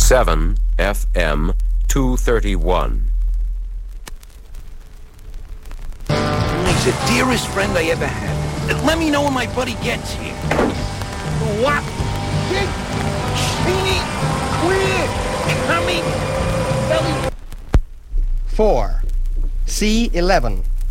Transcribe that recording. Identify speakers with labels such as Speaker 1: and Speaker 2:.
Speaker 1: 7 FM 231.
Speaker 2: He's the dearest friend I ever had. Let me know when my buddy gets here. What? Big, Cheney, we're coming.
Speaker 3: 4. C11.